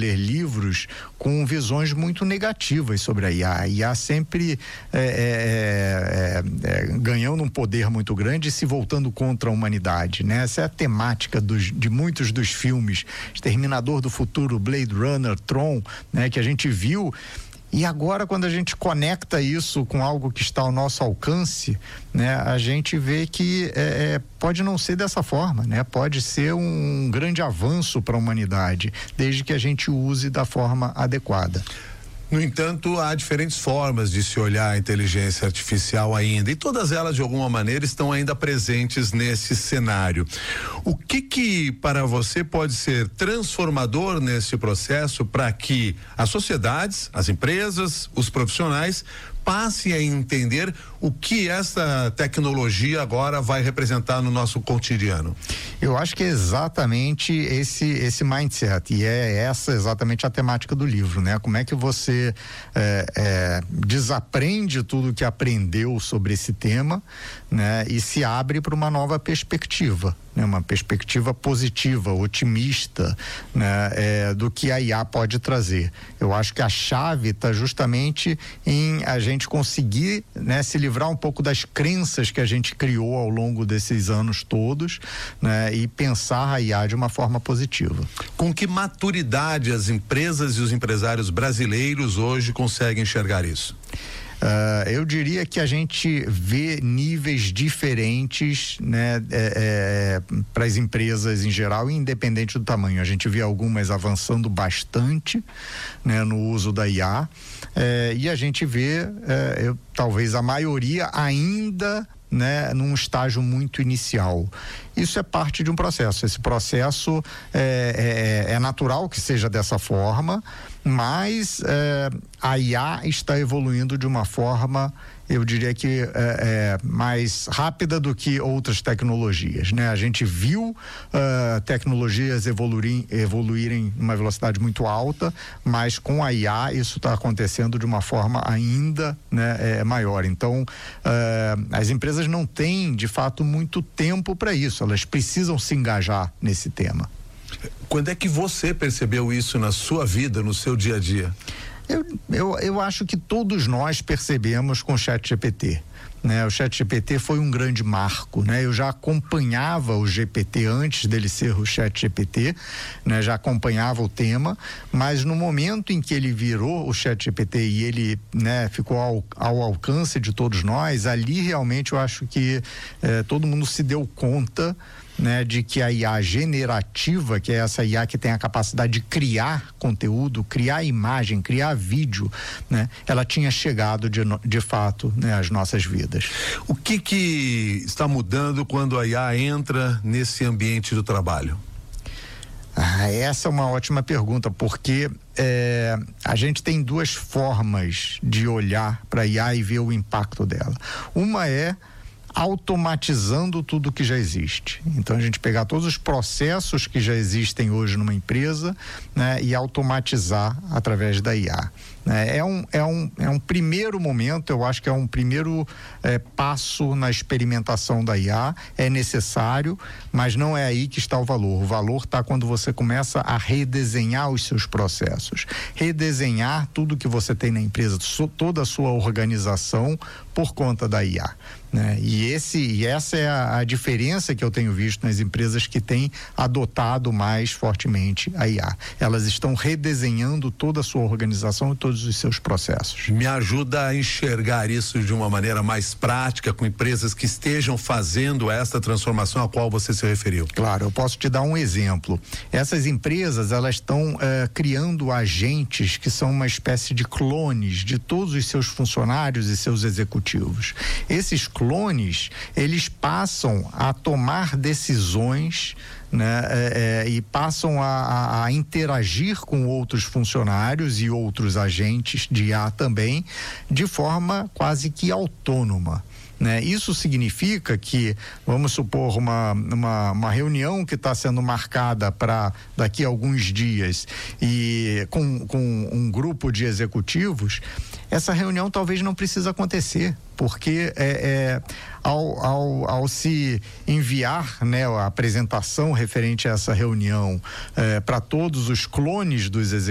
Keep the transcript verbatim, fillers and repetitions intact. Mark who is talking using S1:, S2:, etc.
S1: ler livros com visões muito negativas sobre a I A. A I A sempre é, é, é, é, ganhando um poder muito grande e se voltando contra a humanidade, né? Essa é a temática dos, de muitos dos filmes, Exterminador do Futuro, Blade Runner, Tron, né? Que a gente viu. E agora, quando a gente conecta isso com algo que está ao nosso alcance, né, a gente vê que é, pode não ser dessa forma, né? Pode ser um grande avanço para a humanidade, desde que a gente use da forma adequada.
S2: No entanto, há diferentes formas de se olhar a inteligência artificial ainda, e todas elas de alguma maneira estão ainda presentes nesse cenário. O que que para você pode ser transformador nesse processo para que as sociedades, as empresas, os profissionais passe a entender o que essa tecnologia agora vai representar no nosso cotidiano?
S1: Eu acho que é exatamente esse esse mindset, e é essa exatamente a temática do livro, né? Como é que você é, é, desaprende tudo que aprendeu sobre esse tema, né? E se abre para uma nova perspectiva, né? Uma perspectiva positiva, otimista, né? É, do que a I A pode trazer. Eu acho que a chave está justamente em a gente conseguir, né, se livrar um pouco das crenças que a gente criou ao longo desses anos todos, né, e pensar a I A de uma forma positiva.
S2: Com que maturidade as empresas e os empresários brasileiros hoje conseguem enxergar isso?
S1: Uh, eu diria que a gente vê níveis diferentes, né, é, é, para as empresas em geral, independente do tamanho. A gente vê algumas avançando bastante, né, no uso da I A, é, e a gente vê, é, eu, talvez a maioria ainda, né, num estágio muito inicial. Isso é parte de um processo. Esse processo é, é, é natural que seja dessa forma, mas é, a I A está evoluindo de uma forma, eu diria que é, é, mais rápida do que outras tecnologias, né? A gente viu uh, tecnologias evoluírem, evoluírem numa velocidade muito alta, mas com a I A isso está acontecendo de uma forma ainda, né, é, maior. Então, uh, as empresas não têm, de fato, muito tempo para isso. Elas precisam se engajar nesse tema.
S2: Quando é que você percebeu isso na sua vida, no seu dia a dia?
S1: Eu, eu, eu acho que todos nós percebemos com o ChatGPT, né? O ChatGPT foi um grande marco, né? Eu já acompanhava o G P T antes dele ser o ChatGPT, né? Já acompanhava o tema, mas no momento em que ele virou o ChatGPT e ele, né, ficou ao, ao alcance de todos nós, ali realmente eu acho que eh, todo mundo se deu conta, né, de que a I A generativa, que é essa I A que tem a capacidade de criar conteúdo, criar imagem, criar vídeo, né, ela tinha chegado de, de fato, né, às nossas vidas.
S2: O que que está mudando quando a I A entra nesse ambiente do trabalho?
S1: Ah, essa é uma ótima pergunta, porque é, a gente tem duas formas de olhar para a I A e ver o impacto dela. Uma é automatizando tudo que já existe. Então a gente pegar todos os processos que já existem hoje numa empresa, né, e automatizar através da I A. É um, é, um, é um primeiro momento, eu acho que é um primeiro é, passo na experimentação da I A, é necessário, mas não é aí que está o valor. O valor está quando você começa a redesenhar os seus processos, redesenhar tudo que você tem na empresa, toda a sua organização por conta da I A, né? E, esse, e essa é a, a diferença que eu tenho visto nas empresas que têm adotado mais fortemente a I A. Elas estão redesenhando toda a sua organização e todos os seus processos.
S2: Me ajuda a enxergar isso de uma maneira mais prática, com empresas que estejam fazendo essa transformação a qual você se referiu.
S1: Claro, eu posso te dar um exemplo. Essas empresas, elas estão uh, criando agentes que são uma espécie de clones de todos os seus funcionários e seus executivos. Esses clones, eles passam a tomar decisões, né, é, é, e passam a, a, a interagir com outros funcionários e outros agentes de I A também, de forma quase que autônoma. Né? Isso significa que, vamos supor, uma, uma, uma reunião que está sendo marcada para daqui a alguns dias e com, com um grupo de executivos, essa reunião talvez não precise acontecer, porque é, é, ao, ao, ao se enviar, né, a apresentação referente a essa reunião é, para todos os clones dos executivos,